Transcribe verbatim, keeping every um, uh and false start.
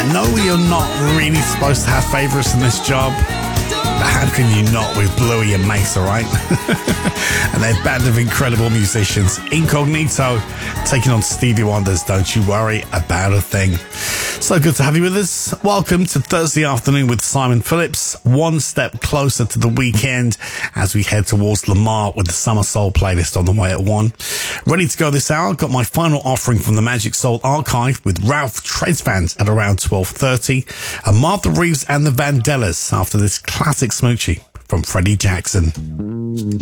I know you're not really supposed to have favourites in this job, but how can you not with Bluey and Mesa, right? And their band of incredible musicians. Incognito taking on Stevie Wonder's Don't You Worry About a Thing. So good to have you with us. Welcome to Thursday afternoon with Simon Phillips. One step closer to the weekend as we head towards Lamar with the Summer Soul playlist on the way at one. Ready to go this hour. Got my final offering from the Magic Soul archive with Ralph Tresvant at around twelve thirty. And Martha Reeves and the Vandellas after this classic smoochie from Freddie Jackson.